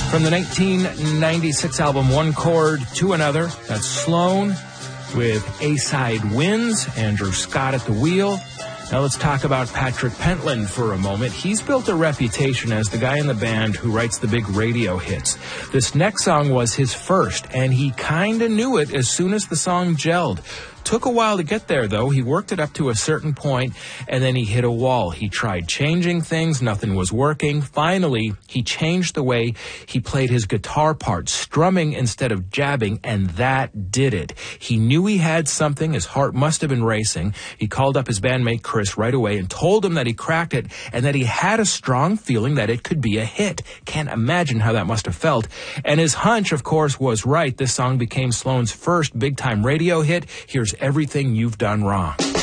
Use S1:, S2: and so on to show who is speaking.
S1: From the 1996 album One Chord to Another, that's Sloan with A-Side Wins, Andrew Scott at the wheel. Now let's talk about Patrick Pentland for a moment. He's built a reputation as the guy in the band who writes the big radio hits. This next song was his first, and he kinda knew it as soon as the song gelled. Took a while to get there, though. He worked it up to a certain point, and then he hit a wall. He tried changing things. Nothing was working. Finally, he changed the way he played his guitar part, strumming instead of jabbing, and that did it. He knew he had something. His heart must have been racing. He called up his bandmate Chris right away and told him that he cracked it and that he had a strong feeling that it could be a hit. Can't imagine how that must have felt. And his hunch, of course, was right. This song became Sloan's first big-time radio hit. Here's Everything You've Done Wrong.